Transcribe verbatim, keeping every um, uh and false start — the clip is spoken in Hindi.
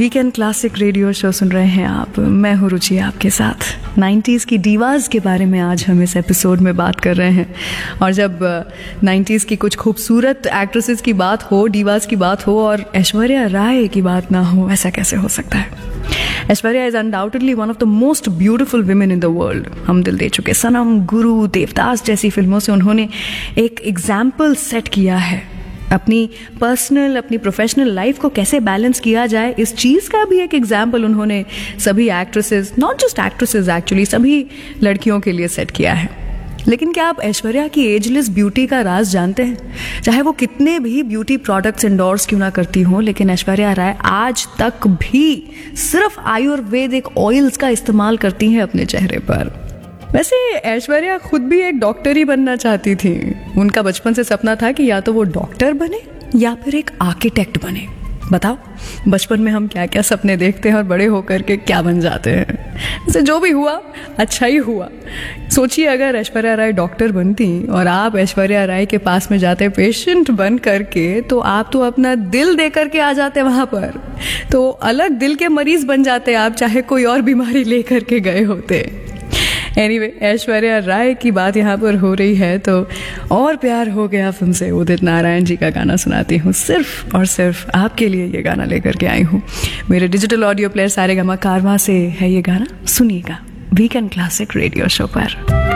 वीकेंड क्लासिक रेडियो शो सुन रहे हैं आप। मैं हूँ रुचि आपके साथ। नाइन्टीज़ की डीवाज़ के बारे में आज हम इस एपिसोड में बात कर रहे हैं। और जब नाइन्टीज़ की कुछ खूबसूरत एक्ट्रेसेस की बात हो, डीवाज़ की बात हो और ऐश्वर्या राय की बात ना हो, ऐसा कैसे हो सकता है? Aishwarya is undoubtedly one of the most beautiful women in the world. हम दिल दे चुके, सनम, गुरु, देवदास जैसी फिल्मों से उन्होंने एक एग्जाम्पल सेट किया है। अपनी पर्सनल, अपनी प्रोफेशनल लाइफ को कैसे बैलेंस किया जाए, इस चीज़ का भी एक एग्जाम्पल उन्होंने सभी actresses, not just actresses actually, सभी लड़कियों के लिए सेट किया है। लेकिन क्या आप ऐश्वर्या की एजलेस ब्यूटी का राज जानते हैं? चाहे वो कितने भी ब्यूटी प्रोडक्ट्स इंडोर्स क्यों ना करती हों, लेकिन ऐश्वर्या राय आज तक भी सिर्फ आयुर्वेदिक ऑयल्स का इस्तेमाल करती हैं अपने चेहरे पर। वैसे ऐश्वर्या खुद भी एक डॉक्टर ही बनना चाहती थी। उनका बचपन से सपना था कि या तो वो डॉक्टर बने या फिर एक आर्किटेक्ट बने। बताओ, बचपन में हम क्या क्या सपने देखते हैं और बड़े होकर के क्या बन जाते हैं। वैसे जो भी हुआ अच्छा ही हुआ। सोचिए, अगर ऐश्वर्या राय डॉक्टर बनती और आप ऐश्वर्या राय के पास में जाते पेशेंट बन करके, तो आप तो अपना दिल दे करके आ जाते वहाँ पर, तो अलग दिल के मरीज बन जाते आप, चाहे कोई और बीमारी ले करके गए होते। एनीवे, ऐश्वर्या राय की बात यहाँ पर हो रही है तो और प्यार हो गया फिल्म से उदित नारायण जी का गाना सुनाती हूँ। सिर्फ और सिर्फ आपके लिए ये गाना लेकर के आई हूँ। मेरे डिजिटल ऑडियो प्लेयर सारेगामा कारवां से है ये गाना, सुनिएगा वीकेंड क्लासिक रेडियो शो पर।